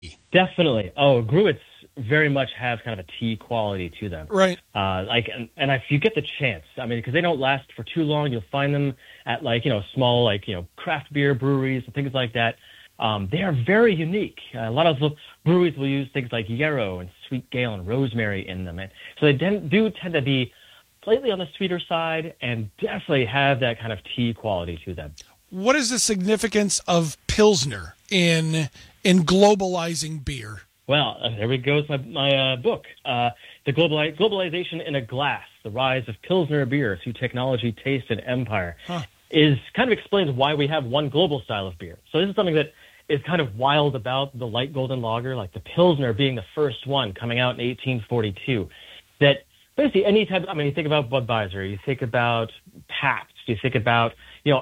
Definitely. Oh, gruits very much have kind of a tea quality to them. Right. And if you get the chance, I mean, because they don't last for too long, you'll find them at small craft beer breweries and things like that. They are very unique. A lot of the breweries will use things like yarrow and sweet gale and rosemary in them, and so they do tend to be slightly on the sweeter side and definitely have that kind of tea quality to them. What is the significance of Pilsner in globalizing beer? Well, there we go with my book, The Globalization in a Glass, The Rise of Pilsner Beer Through Technology, Taste, and Empire, is kind of explains why we have one global style of beer. So this is something that is kind of wild about the light golden lager, like the Pilsner being the first one coming out in 1842, that basically any type, I mean, you think about Budweiser, you think about Pabst, you think about,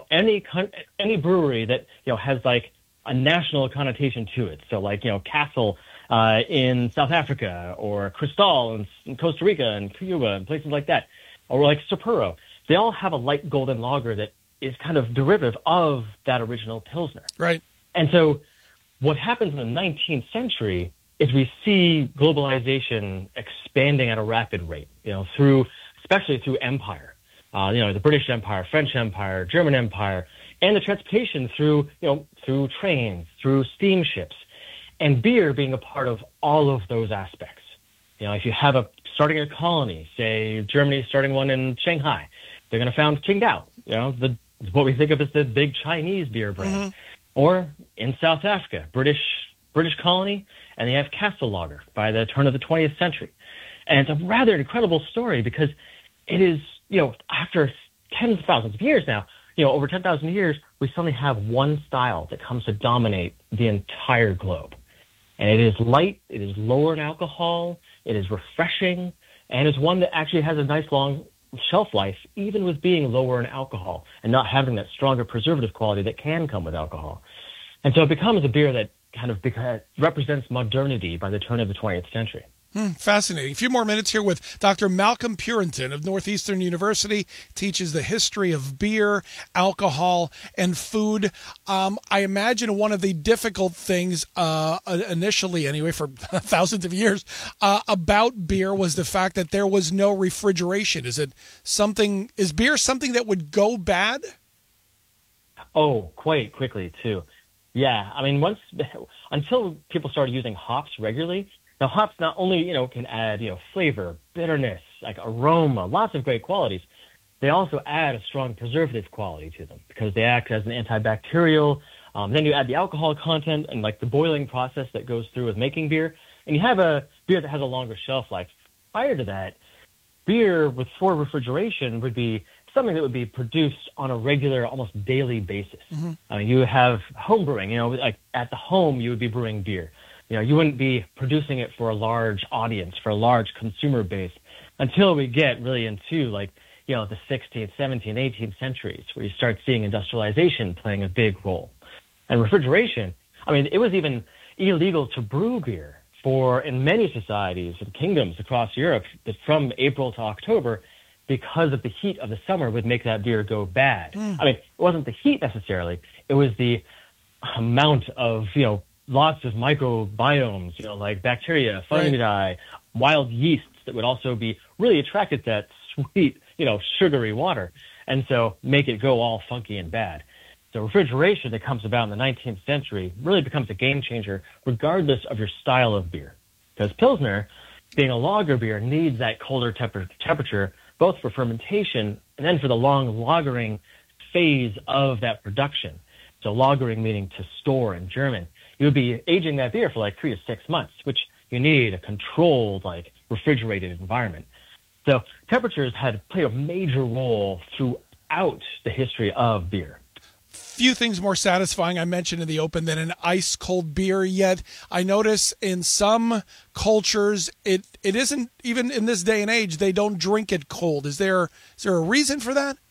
any brewery that, has like a national connotation to it. So like, Castle in South Africa, or Cristal in Costa Rica and Cuba and places like that, or like Sapporo. They all have a light golden lager that is kind of derivative of that original Pilsner. Right. And so what happens in the 19th century is we see globalization expanding at a rapid rate, especially through empire. The British Empire, French Empire, German Empire, and the transportation through trains, through steamships, and beer being a part of all of those aspects. If you have starting a colony, say Germany starting one in Shanghai, they're going to found Qingdao, what we think of as the big Chinese beer brand. Mm-hmm. Or in South Africa, British colony, and they have Castle Lager by the turn of the 20th century. And it's a rather incredible story because it is, after tens of thousands of years now, over 10,000 years, we suddenly have one style that comes to dominate the entire globe. And it is light, it is lower in alcohol, it is refreshing, and it's one that actually has a nice long shelf life, even with being lower in alcohol and not having that stronger preservative quality that can come with alcohol. And so it becomes a beer that kind of represents modernity by the turn of the 20th century. Fascinating. A few more minutes here with Dr. Malcolm Purinton of Northeastern University. Teaches the history of beer, alcohol, and food. I imagine one of the difficult things, initially anyway, for thousands of years, about beer was the fact that there was no refrigeration. Is beer something that would go bad? Oh, quite quickly, too. Yeah. I mean, until people started using hops regularly. Now, hops not only, can add, flavor, bitterness, like aroma, lots of great qualities. They also add a strong preservative quality to them because they act as an antibacterial. Then you add the alcohol content and like the boiling process that goes through with making beer. And you have a beer that has a longer shelf life. Prior to that, beer for refrigeration would be something that would be produced on a regular, almost daily basis. Mm-hmm. You have home brewing, like at the home you would be brewing beer. You wouldn't be producing it for a large audience, for a large consumer base until we get really into the 16th, 17th, 18th centuries where you start seeing industrialization playing a big role. And refrigeration, I mean, it was even illegal to brew beer in many societies and kingdoms across Europe that from April to October because of the heat of the summer would make that beer go bad. I mean, it wasn't the heat necessarily. It was the amount of, lots of microbiomes, like bacteria, fungi, wild yeasts that would also be really attracted to that sweet, sugary water, and so make it go all funky and bad. So refrigeration that comes about in the 19th century really becomes a game changer regardless of your style of beer. Because Pilsner, being a lager beer, needs that colder temperature both for fermentation and then for the long lagering phase of that production. So lagering meaning to store in German. You would be aging that beer for 3 to 6 months, which you need a controlled, refrigerated environment. So temperatures had played a major role throughout the history of beer. Few things more satisfying, I mentioned in the open, than an ice cold beer. Yet I notice in some cultures it isn't, even in this day and age, they don't drink it cold. Is there a reason for that?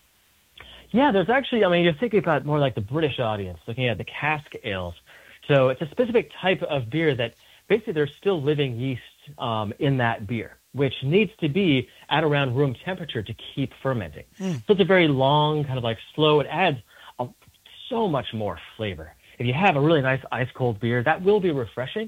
Yeah, there's actually, you're thinking about more like the British audience, looking at the cask ales. So it's a specific type of beer that basically there's still living yeast in that beer, which needs to be at around room temperature to keep fermenting. So it's a very long, kind of slow. It adds so much more flavor. if you have a really nice ice cold beer, that will be refreshing.